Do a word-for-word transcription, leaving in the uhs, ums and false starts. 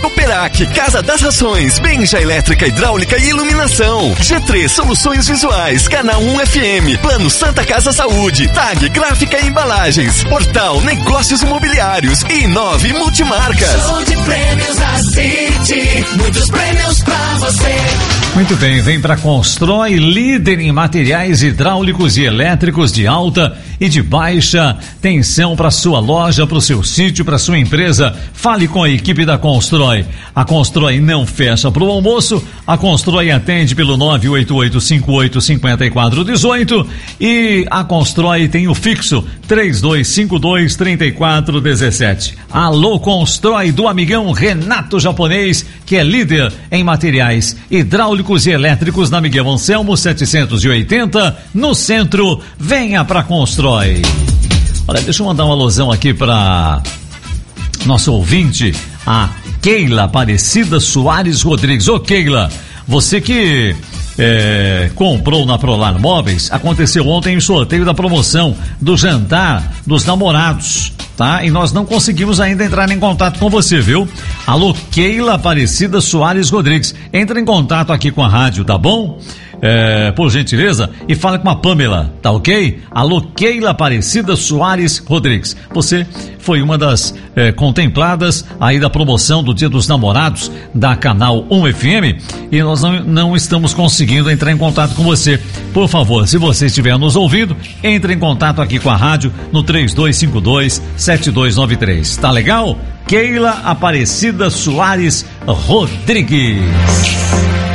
Operac, Casa das Rações, Benja Elétrica, Hidráulica e Iluminação. G três Soluções Visuais, Canal um F M, Plano Santa Casa Saúde, Tag Gráfica e Embalagens, Portal Negócios Imobiliários e Nove Multimarcas. Show de prêmios da City, muitos prêmios pra você. Muito bem, vem para Constrói, líder em materiais hidráulicos e elétricos de alta e de baixa tensão para sua loja, para o seu sítio, para sua empresa. Fale com a equipe da Constrói. A Constrói não fecha para o almoço. A Constrói atende pelo nove oito oito cinco oito cinco quatro um oito e a Constrói tem o fixo três dois cinco dois três quatro um sete. Alô Constrói, do amigão Renato Japonês, que é líder em materiais hidráulicos e elétricos na Miguel Anselmo setecentos e oitenta, no centro. Venha pra Constrói. Olha, deixa eu mandar uma alusão aqui para nosso ouvinte, a Keila Aparecida Soares Rodrigues. Ô Keila, você que é, comprou na Prolar Móveis, aconteceu ontem o sorteio da promoção do jantar dos namorados, tá? E nós não conseguimos ainda entrar em contato com você, viu? Alô, Keila Aparecida Soares Rodrigues, entra em contato aqui com a rádio, tá bom? É, por gentileza, e fala com a Pamela, tá ok? Alô, Keila Aparecida Soares Rodrigues. Você foi uma das é, contempladas aí da promoção do Dia dos Namorados da Canal um F M e nós não, não estamos conseguindo entrar em contato com você. Por favor, se você estiver nos ouvindo, entre em contato aqui com a rádio no três dois cinco dois sete dois nove três. Tá legal? Keila Aparecida Soares Rodrigues.